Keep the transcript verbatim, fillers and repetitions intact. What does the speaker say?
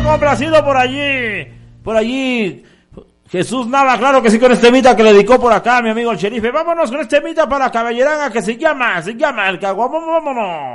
complacido por allí, por allí, Jesús Nava, claro que sí, con este temita que le dedicó por acá mi amigo el sheriff. Vámonos con este temita para Caballeranga que se llama, se llama el Caguamón, vámonos.